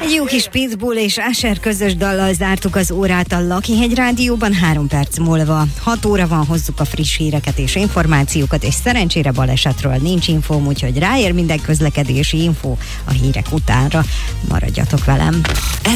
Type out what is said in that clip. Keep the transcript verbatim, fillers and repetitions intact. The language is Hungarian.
Egy jó kis Pitbull és Usher közös dallal zártuk az órát a Lakihegy Rádióban. Három perc múlva hat óra van, hozzuk a friss híreket és információkat, és szerencsére balesetről nincs infóm, úgyhogy ráér minden közlekedési info a hírek utánra. Maradjatok velem!